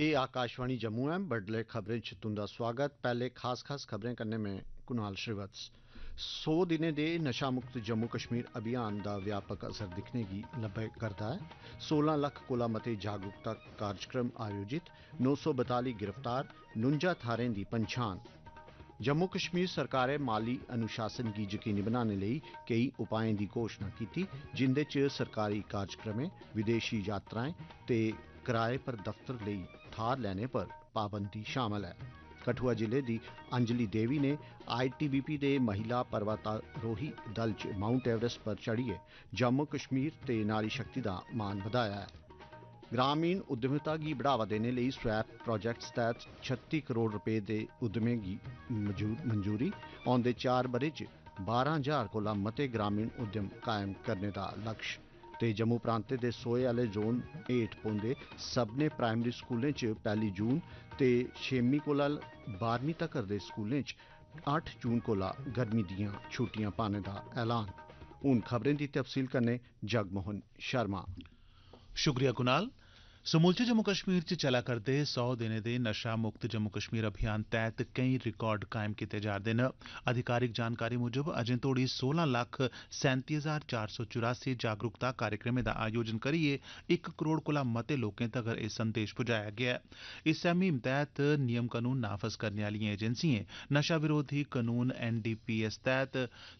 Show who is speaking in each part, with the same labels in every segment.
Speaker 1: ये आकाशवाणी जम्मू है। बडले खबरें च तुंदा स्वागत। पहले खास खबरें करने में कुणाल श्रीवत्स। 100 दिनें दे नशा मुक्त जम्मू कश्मीर अभियान का व्यापक असर दिखने की लब्भा करदा है। 16 लख कोला मते जागरूकता कार्यक्रम आयोजित, 942 गिरफ्तार, 49 थारें दी पंछान। जम्मू कश्मीर सरकारै माली अनुशासन गी यकीनी बनाने लेई केई उपाएं दी घोषणा कीती, जिंदे च सरकारी कार्यक्रमें, विदेशी यात्राएं ते किराए पर दफ्तर लेई थार लैने पर पाबंदी शामल है। कठुआ जिले दी अंजलि देवी ने ITBP दे महिला पर्वतारोही दल च माउंट एवरेस्ट पर चढ़िए जम्मू कश्मीर ते नारी शक्ति दा मान बधाया है। ग्रामीण उद्यमिता गी बढ़ावा देने लेई स्वैप प्रोजेक्ट्स तैह्त 36 करोड़ रपे दे उद्यमें गी मंजूरी। औंदे 4 ब'रे च 12,000 कोला मते ग्रामीण उद्यम कायम करने दा लक्ष्य। ते जम्मू प्रांते दे सोहे आह्ले जोन हेठ पौंदे सभनें प्राइमरी स्कूलें च 1 जून ते 6वीं कोला 12वीं तक्कर दे स्कूलें च 8 जून कोला गर्मी दियां छुट्टियां पाने दा ऐलान। हून खबरें दी तफसील कन्नै जगमोहन शर्मा।
Speaker 2: शुक्रिया कुणाल। समूलचे जम्मू कश्मीर च चला करदे 100 दिनें दे नशा मुक्त जम्मू कश्मीर अभियान तैह्त केई रिकार्ड कायम कीते जा'रदे न। अधिकारिक जानकारी मुजब अजें तोड़ी 16,37,484 जागरूकता कार्यक्रमें दा आयोजन करियै 1 करोड़ कोला मते लोकें तगर एह् संदेश पुजाया गेआ ऐ। इस्सै मुहिम तैह्त नियम कनून नाफज करने आह्लिएं एजेंसिएं नशा विरोधी कनून NDPS तैह्त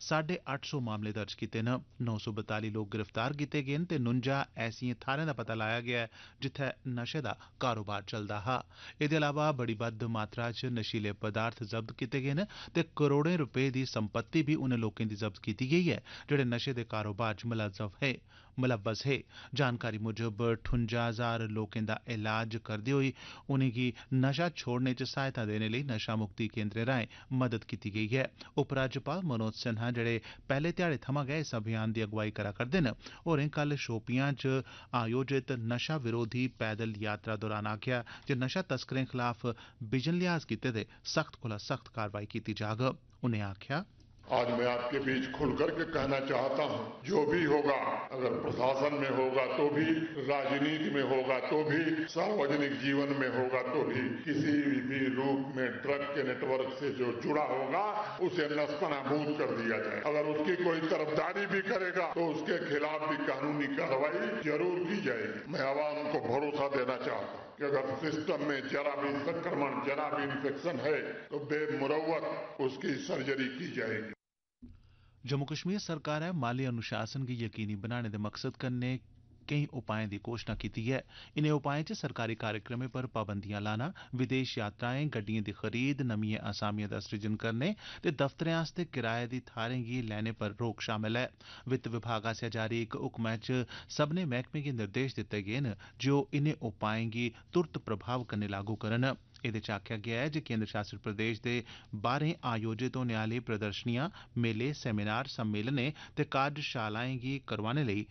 Speaker 2: 850 मामले दर्ज कीते न। 942 लोक गिरफ्तार कीते गे न ते 49 ऐसिएं थाह्रें दा पता लाया गेआ ऐ जित्थै नशे दा कारोबार चलदा हा। एह्दे अलावा बड़ी बद्ध मात्रा च नशीले पदार्थ जब्त कीते गे न ते करोड़ें रपे दी संपत्ति बी उनें लोकें दी जब्त कीती गेई ऐ जेह्ड़े नशे दे कारोबार च मुलव्वस हे। जानकारी मुजब 58,000 लोकें दा इलाज करदे होई उनेंगी नशा छोड़ने च सहायता देने लेई नशा मुक्ति केंद्रें राएं मदद कीती गेई है। उपराज्यपाल मनोज सिन्हा जेह्ड़े पैह्ले ध्याड़े थमां गै इस अभियान दी अगुवाई करा करदे न, होरें कल शोपियां च आयोजित नशा विरोधी पैदल यात्रा दौरान आखेआ जे नशा तस्करें खलाफ बिजन लिहाज कीते दे सख्त कोला सख्त कार्रवाई कीती जाग। उनें आखेआ,
Speaker 3: आज मैं आपके बीच खुलकर के कहना चाहता हूं, जो भी होगा, अगर प्रशासन में होगा तो भी, राजनीति में होगा तो भी, सार्वजनिक जीवन में होगा तो भी, किसी भी रूप में ड्रग के नेटवर्क से जो जुड़ा होगा उसे नस्तनाबूद कर दिया जाए। अगर उसकी कोई तरफदारी भी करेगा तो उसके खिलाफ भी कानूनी कार्रवाई जरूर की जाएगी। मैं आवाम को भरोसा देना चाहता हूं कि अगर सिस्टम में जरा भी संक्रमण, जरा भी इन्फेक्शन है तो बेमुरव्वत उसकी सर्जरी की जाएगी।
Speaker 2: जम्मू कश्मीर सरकारै माली अनुशासन गी यकीनी बनाने दे मकसद कन्नै केई उपाएं दी घोषणा कीती ऐ। इनें उपाएं च सरकारी कार्यक्रमें पर पाबंदियां लाना, विदेश यात्राएं, गड्डिएं दी खरीद, नमिएं असामिएं दा सृजन करने ते दफ्तरें आस्तै किराए दी थाह्रें गी लैने पर रोक शामल ऐ। वित्त विभाग आसेआ जारी इक हुक्मै च सब्भनें मैह्कमें गी निर्देश दित्ते गे न जे ओह् इनें उपाएं गी तुरत प्रभाव कन्नै लागू करन। एह्दे च आखेआ गेआ ऐ जे केंद्र शासित प्रदेश दे बाह्रें आयोजित होने आह्ली प्रदर्शनियां, मेले, सेमिनार, सम्मेलनें ते कार्यशालाएं गी करोआने लेई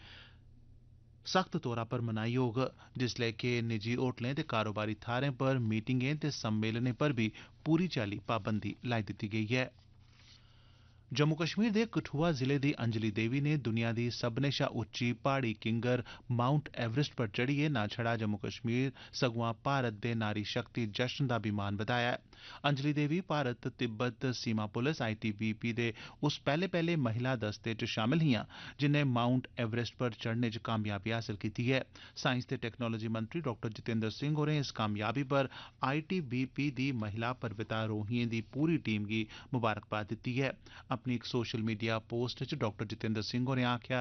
Speaker 2: सख्त तौरा पर मनाही होग, जिसलै कि निजी होटलें ते कारोबारी थाह्रें पर मीटिंगें ते सम्मेलनें पर बी पूरी चाल्ली पाबंदी लाई दित्ती गेई ऐ। जम्मू कश्मीर दे कठुआ जिले दी अंजलि देवी ने दुनिया दी सब्भनें शा उच्ची प्हाड़ी किंगर माउंट एवरेस्ट पर चढ़िए ना छड़ा जम्मू कश्मीर सगुआं भारत दे नारी शक्ति जश्न दा बी मान बधाया ऐ। अंजलि देवी भारत तिब्बत सीमा पुलस ITBP दे उस पैह्ले महिला दस्ते च शामल हियां जिन्नै माउंट एवरेस्ट पर चढ़ने च कामयाबी हासल कीती ऐ। साइंस ते टेक्नोलॉजी मंत्री डॉ जितेंद्र सिंह होरें इस कामयाबी पर ITBP दी महिला पर्वतारोहिएं दी पूरी टीम गी मुबारकबाद दित्ती ऐ। अपनी इक सोशल मीडिया पोस्ट च डॉ जितेंद्र सिंह होरें आखेआ